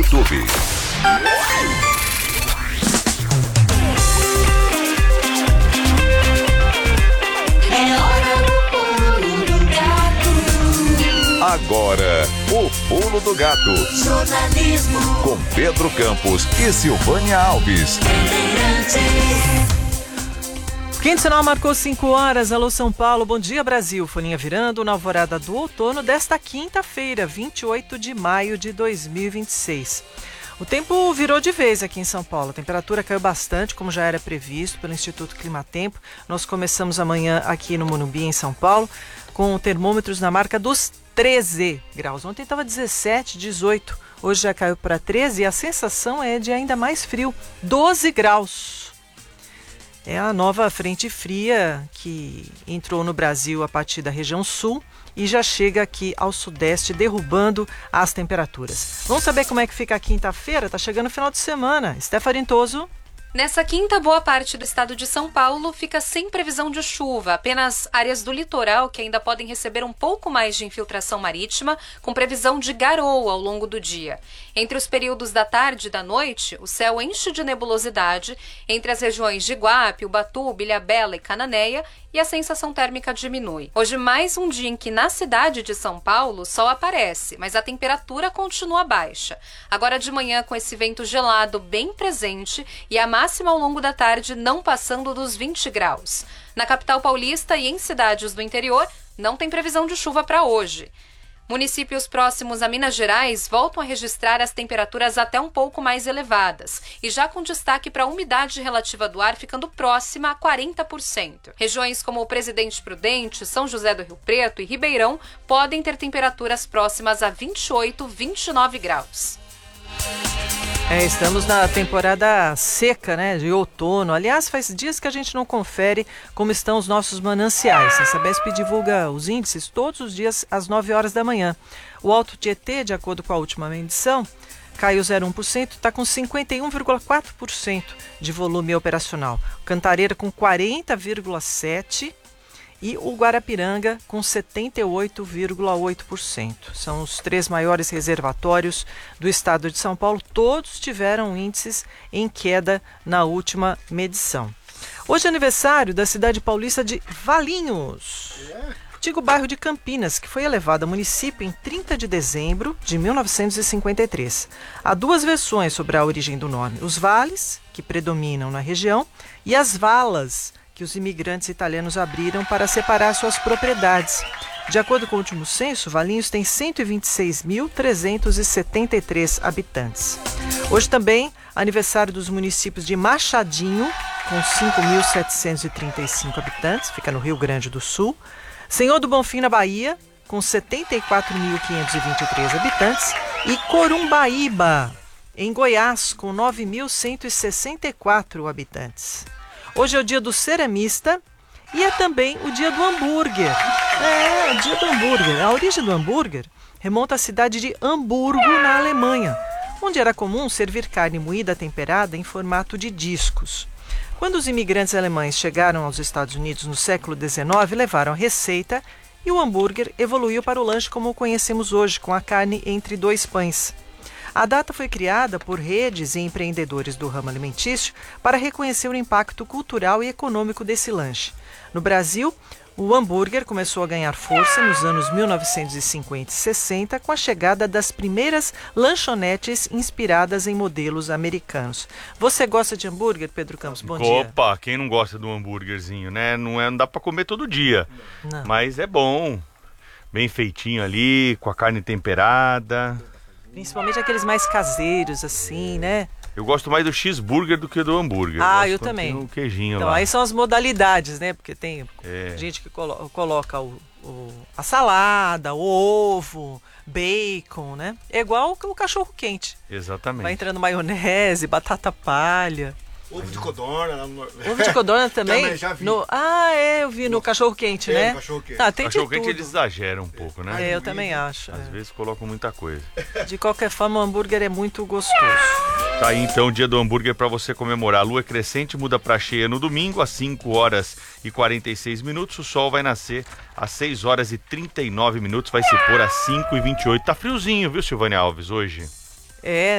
YouTube. Agora, o Pulo do Gato. Jornalismo. Com Pedro Campos e Silvânia Alves. Quente sinal marcou 5 horas. Alô, São Paulo. Bom dia, Brasil. Folhinha virando na alvorada do outono desta quinta-feira, 28 de maio de 2026. O tempo virou de vez aqui em São Paulo. A temperatura caiu bastante, como já era previsto pelo Instituto Climatempo. Nós começamos amanhã aqui no Morumbi, em São Paulo, com termômetros na marca dos 13 graus. Ontem estava 17, 18. Hoje já caiu para 13 e a sensação é de ainda mais frio, 12 graus. É a nova frente fria que entrou no Brasil a partir da região sul e já chega aqui ao sudeste, derrubando as temperaturas. Vamos saber como é que fica a quinta-feira? Tá chegando o final de semana. Stephanie Toso. Nessa quinta, boa parte do estado de São Paulo fica sem previsão de chuva. Apenas áreas do litoral que ainda podem receber um pouco mais de infiltração marítima, com previsão de garoa ao longo do dia. Entre os períodos da tarde e da noite, o céu enche de nebulosidade entre as regiões de Iguape, Ubatuba, Ilhabela e Cananéia, e a sensação térmica diminui. Hoje, mais um dia em que na cidade de São Paulo o sol aparece, mas a temperatura continua baixa. Agora de manhã, com esse vento gelado bem presente e a máxima ao longo da tarde não passando dos 20 graus. Na capital paulista e em cidades do interior, não tem previsão de chuva para hoje. Municípios próximos a Minas Gerais voltam a registrar as temperaturas até um pouco mais elevadas e já com destaque para a umidade relativa do ar ficando próxima a 40%. Regiões como o Presidente Prudente, São José do Rio Preto e Ribeirão podem ter temperaturas próximas a 28, 29 graus. Estamos na temporada seca, né, de outono. Aliás, faz dias que a gente não confere como estão os nossos mananciais. A Sabesp divulga os índices todos os dias às 9 horas da manhã. O Alto Tietê, de acordo com a última medição, caiu 0,1%, está com 51,4% de volume operacional. Cantareira com 40,7%. E o Guarapiranga com 78,8%. São os 3 maiores reservatórios do estado de São Paulo. Todos tiveram índices em queda na última medição. Hoje é aniversário da cidade paulista de Valinhos, antigo bairro de Campinas, que foi elevado a município em 30 de dezembro de 1953. Há 2 versões sobre a origem do nome: os vales, que predominam na região, e as valas, que os imigrantes italianos abriram para separar suas propriedades. De acordo com o último censo, Valinhos tem 126.373 habitantes. Hoje também, aniversário dos municípios de Machadinho, com 5.735 habitantes, fica no Rio Grande do Sul. Senhor do Bonfim, na Bahia, com 74.523 habitantes. E Corumbaíba, em Goiás, com 9.164 habitantes. Hoje é o dia do ceramista e é também o dia do hambúrguer. O dia do hambúrguer. A origem do hambúrguer remonta à cidade de Hamburgo, na Alemanha, onde era comum servir carne moída temperada em formato de discos. Quando os imigrantes alemães chegaram aos Estados Unidos no século XIX, levaram a receita e o hambúrguer evoluiu para o lanche como o conhecemos hoje, com a carne entre 2 pães. A data foi criada por redes e empreendedores do ramo alimentício para reconhecer o impacto cultural e econômico desse lanche. No Brasil, o hambúrguer começou a ganhar força nos anos 1950 e 60 com a chegada das primeiras lanchonetes inspiradas em modelos americanos. Você gosta de hambúrguer, Pedro Campos? Bom dia. Opa, quem não gosta de um hambúrguerzinho, né? Não dá para comer todo dia, Não. Mas é bom. Bem feitinho ali, com a carne temperada. Principalmente aqueles mais caseiros, assim, né? Eu gosto mais do cheeseburger do que do hambúrguer. Eu também. Tem o queijinho Então, lá. aí são as modalidades, né? Porque tem gente que coloca a salada, o ovo, bacon, né? É igual o cachorro quente. Exatamente. Vai entrando maionese, batata palha. Ovo de codorna. Ovo de codorna também? Também, já vi. Eu vi no cachorro quente, né? No cachorro quente. Tem Cachorro de quente tudo. eles exageram um pouco, né? Eu também acho. Às vezes colocam muita coisa. De qualquer forma, o hambúrguer é muito gostoso. Tá aí então o dia do hambúrguer para você comemorar. A lua crescente muda para cheia no domingo às 5 horas e 46 minutos. O sol vai nascer às 6 horas e 39 minutos. Vai se pôr às 5h28. Tá friozinho, viu, Silvânia Alves, hoje?